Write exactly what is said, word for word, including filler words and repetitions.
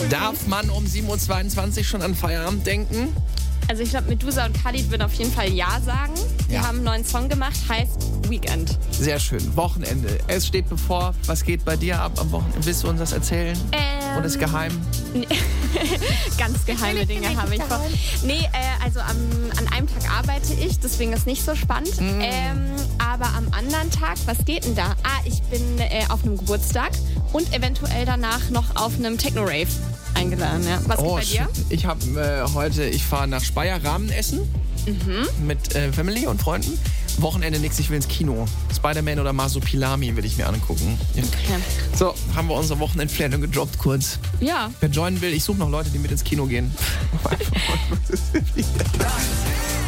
Darf man um sieben Uhr zweiundzwanzig schon an Feierabend denken? Also ich glaube, Medusa und Khalid würden auf jeden Fall Ja sagen. Die Ja. haben einen neuen Song gemacht, heißt Weekend. Sehr schön. Wochenende. Es steht bevor. Was geht bei dir ab am Wochenende? Willst du uns das erzählen? Ähm, Und ist geheim? Ganz geheime Dinge habe ich vor. Nee, äh, also am, an einem Tag arbeite ich, deswegen ist nicht so spannend. Mm. Ähm, aber am anderen Tag, was geht denn da? Ah, ich bin äh, auf einem Geburtstag und eventuell danach noch auf einem Techno-Rave eingeladen. Ja. Was Oh, geht bei dir? shit. Ich habe äh, heute, ich fahre nach Speyer Ramen essen Mhm. mit äh, Family und Freunden. Wochenende nix, ich will ins Kino. Spider-Man oder Masopilami will ich mir angucken. Ja. Okay. So, haben wir unsere Wochenendplanung gedroppt kurz. Ja. Wer joinen will, ich suche noch Leute, die mit ins Kino gehen.